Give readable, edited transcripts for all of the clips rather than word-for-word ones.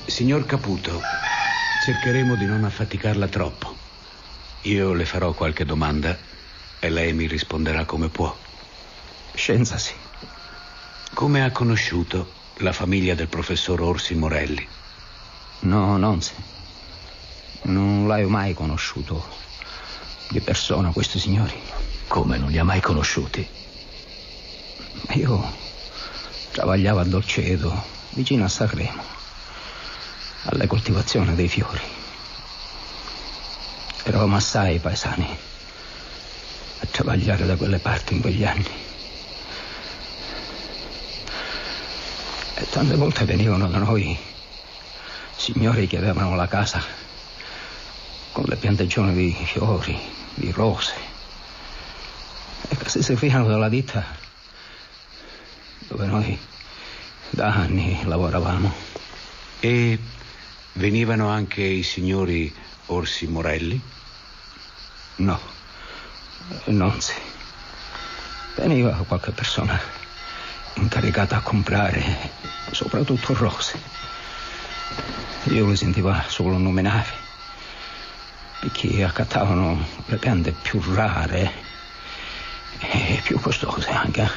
Signor Caputo, cercheremo di non affaticarla troppo. Io le farò qualche domanda e lei mi risponderà come può. Scienza, sì. Come ha conosciuto la famiglia del professor Orsi Morelli? No, non si. Non l'ho mai conosciuto di persona, questi signori. Come non li ha mai conosciuti? Io travagliavo a Dolcedo, vicino a Sanremo, alle coltivazioni dei fiori. Eravamo assai paesani a travagliare da quelle parti in quegli anni. E tante volte venivano da noi signori che avevano la casa con le piantagioni di fiori, di rose, e che si servivano della ditta dove noi da anni lavoravamo. E venivano anche i signori Orsi Morelli? No, non si. Veniva qualche persona incaricata a comprare soprattutto rose. Io li sentivo solo nominare, perché accattavano le piante più rare e più costose anche.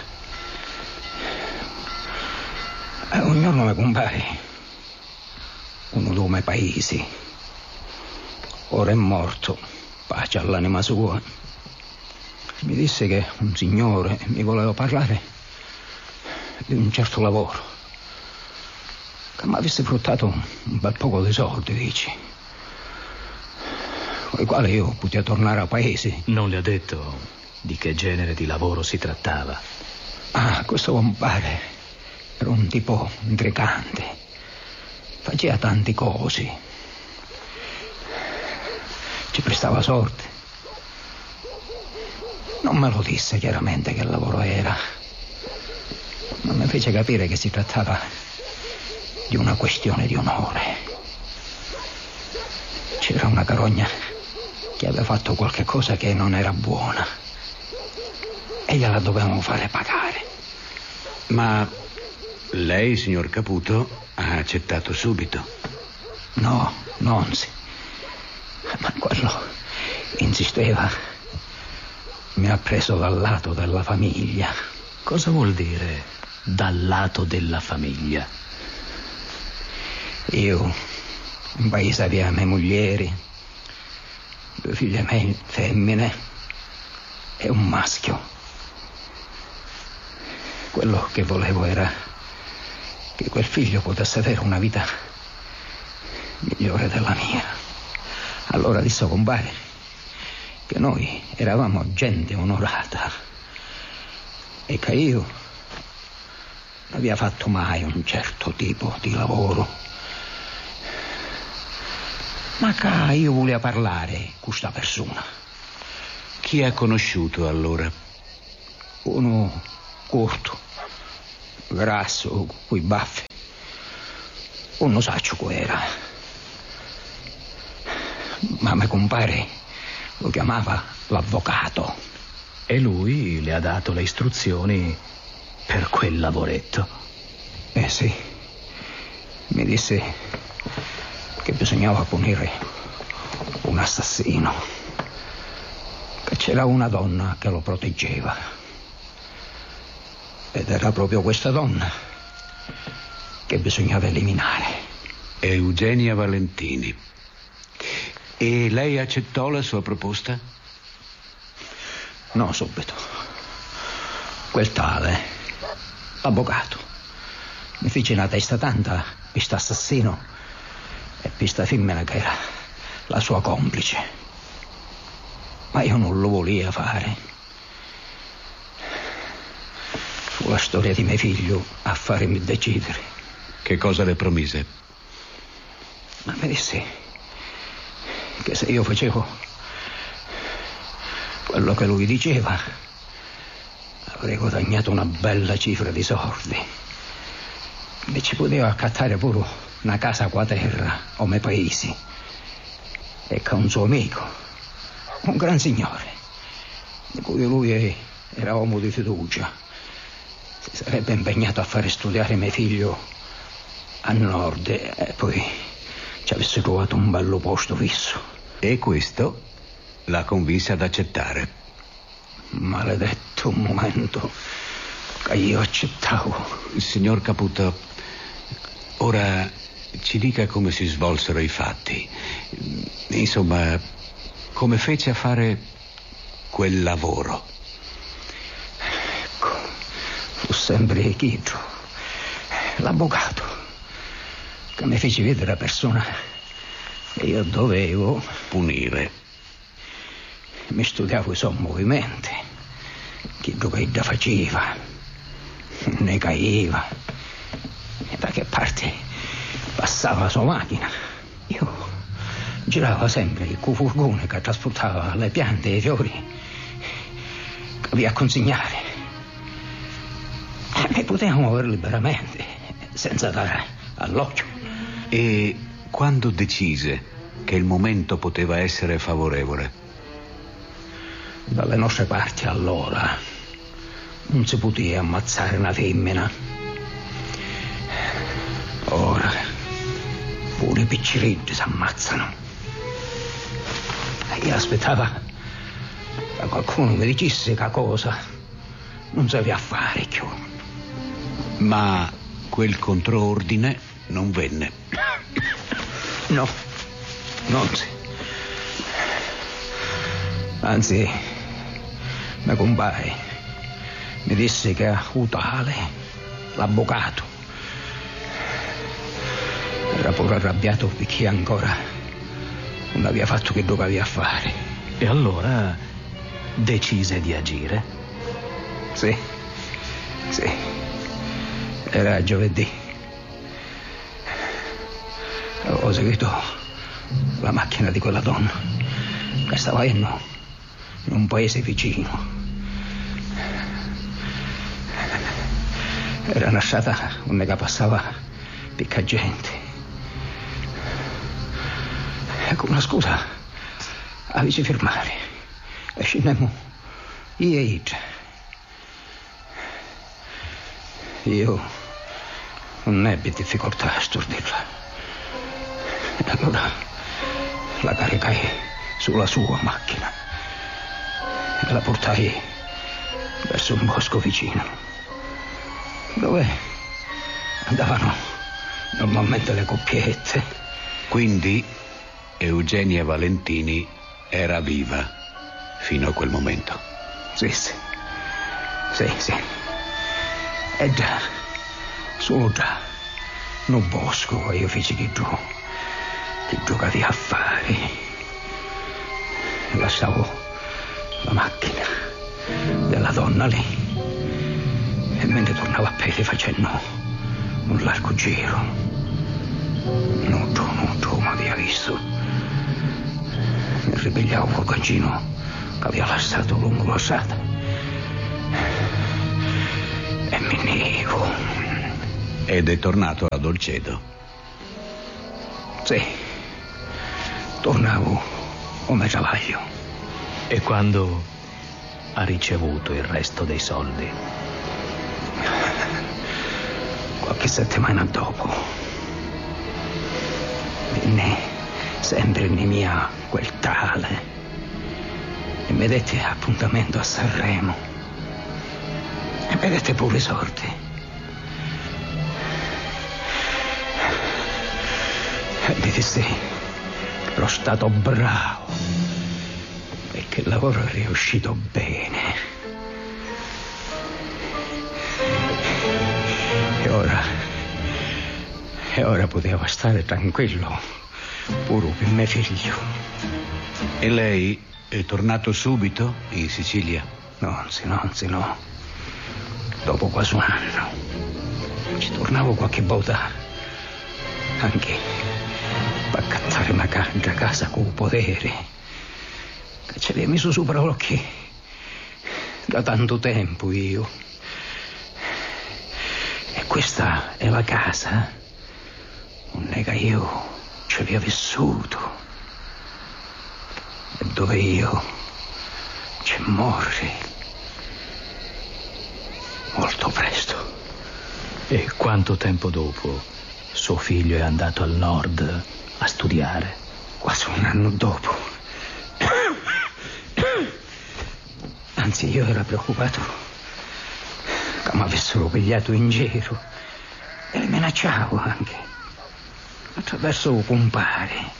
E ognuno mi compare uno dei miei paesi. Ora è morto, pace all'anima sua. Mi disse che un signore mi voleva parlare di un certo lavoro che mi avesse fruttato un bel poco di soldi, dici, con i quali io potevo tornare a paese. Non le ha detto di che genere di lavoro si trattava? Ah, questo compare era un tipo intrigante, faceva tanti cosi, ci prestava sorte. Non me lo disse chiaramente che lavoro era, ma mi fece capire che si trattava di una questione di onore. C'era una carogna che aveva fatto qualche cosa che non era buona e gliela dovevamo fare pagare. Ma lei, signor Caputo, ha accettato subito? No, non si. Ma quello insisteva. Mi ha preso dal lato della famiglia. Cosa vuol dire dal lato della famiglia? Io in paese aveva mie moglieri, 2 figlie femmine e un maschio. Quello che volevo era che quel figlio potesse avere una vita migliore della mia. Allora disse compare che noi eravamo gente onorata e che io non aveva fatto mai un certo tipo di lavoro. Ma che io volevo parlare con questa persona. Chi ha conosciuto allora? Uno corto, grasso, coi baffi. Non saccio che era. Ma me compare lo chiamava l'avvocato. E lui le ha dato le istruzioni per quel lavoretto? Sì. Mi disse che bisognava punire un assassino, che c'era una donna che lo proteggeva. Ed era proprio questa donna che bisognava eliminare. Eugenia Valentini. E lei accettò la sua proposta? No, subito. Quel tale, l'avvocato, mi fece una testa tanta per questo assassino e per questa femmina che era la sua complice. Ma io non lo volevo fare. Fu la storia di mio figlio a farmi decidere. Che cosa le promise? Ma mi disse che se io facevo quello che lui diceva avrei guadagnato una bella cifra di soldi e ci poteva accattare pure una casa qua terra o me paesi, e che un suo amico, un gran signore di cui lui era uomo di fiducia, si sarebbe impegnato a fare studiare mio figlio a nord e poi ci avesse trovato un bello posto fisso. E questo la convinse ad accettare. Maledetto momento che io accettavo. Signor Caputo, ora ci dica come si svolsero i fatti. Insomma, come fece a fare quel lavoro. Ecco, fu sempre Chito, l'avvocato, che mi fece vedere la persona che io dovevo punire. Mi studiavo i suoi movimenti, che da faceva, ne caiva, e da che parte passava la sua macchina. Io girava sempre il furgone che trasportava le piante e i fiori che via a consegnare. E mi potevo muovere liberamente, senza dare all'occhio. E quando decise che il momento poteva essere favorevole? Dalle nostre parti allora non si poteva ammazzare una femmina. Ora pure i piccirilli si ammazzano. Io aspettava che qualcuno mi dicesse che cosa non sapeva fare più. Ma quel controordine non venne. No, non si. Anzi, mio compare mi disse che Utale, l'avvocato, era pure arrabbiato perché ancora non aveva fatto che doveva fare. E allora decise di agire? Sì. Era giovedì. Avevo seguito la macchina di quella donna che stava in un paese vicino. Era una strada che passava picca gente. E con una scusa avessi fermare e scendemmo io non ebbi difficoltà a stordirla. E allora la caricai sulla sua macchina e la portai verso un bosco vicino, dove andavano normalmente le coppiette. Quindi Eugenia Valentini era viva fino a quel momento. Sì. E già, solo già, nel bosco io feci che giocavi a fare. Lasciavo la macchina della donna lì e me ne tornavo a piedi facendo un largo giro. Non mi aveva visto. Mi ripigliavo col gancino che aveva lasciato lungo la strada e mi nego. Ed è tornato a Dolcedo. Sì, tornavo come travaglio. E quando ha ricevuto il resto dei soldi? Qualche settimana dopo venne sempre in mia quel tale e mi dette appuntamento a Sanremo e mi dette pure i soldi. E mi disse che ero stato bravo e che il lavoro è riuscito bene. E ora potevo stare tranquillo pure per mio figlio. E lei è tornato subito in Sicilia? No. Dopo quasi un anno ci tornavo qualche volta anche per cattare una cangia a casa con potere che ce l'hai messo sopra l'occhio da tanto tempo io. E questa è la casa non è che io ci abbia vissuto e dove io ci morri molto presto. E quanto tempo dopo Suo figlio è andato al nord a studiare. Quasi un anno dopo. Anzi, io ero preoccupato che mi avessero pigliato in giro e le minacciavo anche attraverso un compare.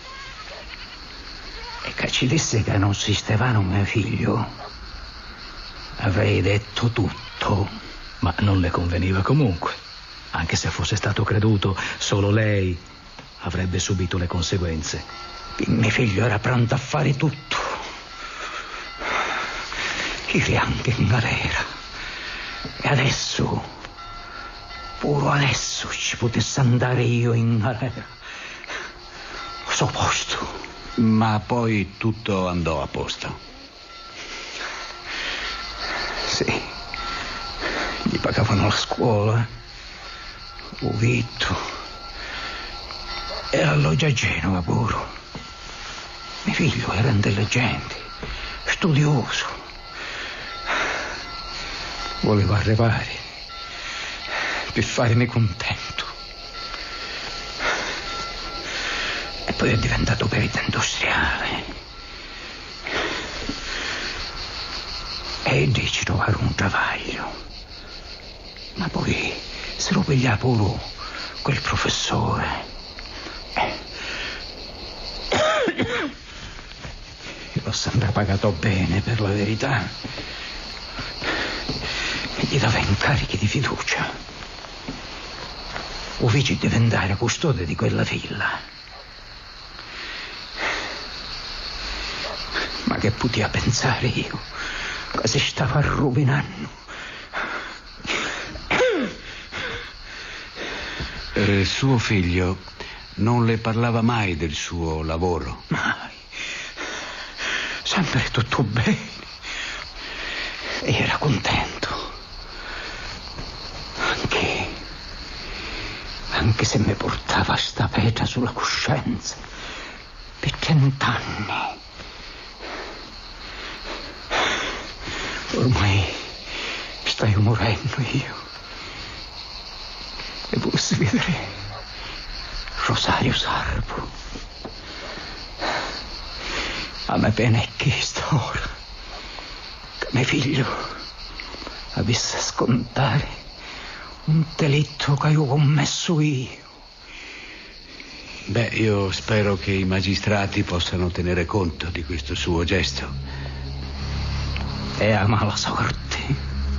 E che ci disse che non esistevano mio figlio, avrei detto tutto. Ma non le conveniva comunque. Anche se fosse stato creduto, solo lei avrebbe subito le conseguenze. Mio figlio era pronto a fare tutto. Iri anche in galera. E adesso, pure adesso, ci potessi andare io in galera. So posto. Ma poi tutto andò a posto. Sì. Gli pagavano la scuola, un vitto e l'alloggio a Genova pure. Mio figlio era intelligente, studioso. Voleva arrivare per farmi contento. E poi è diventato perito industriale. E dici trovare un travaglio. Ma poi se lo piglia pure quel professore. Io l'ho sempre pagato bene, per la verità. E gli dava incarichi di fiducia. O fece diventare custode di quella villa. Ma che poteva pensare io che si stava rovinando? Suo figlio non le parlava mai del suo lavoro? Mai. Sempre tutto bene. E era contento. Anche se mi portava sta pietra sulla coscienza per 30 anni. Ormai stai morendo io. E posso vedere Rosario Sarbo. A me bene è chiesto ora che mio figlio avesse a scontare un delitto che io ho commesso io. Beh, io spero che i magistrati possano tenere conto di questo suo gesto. È a mala sorte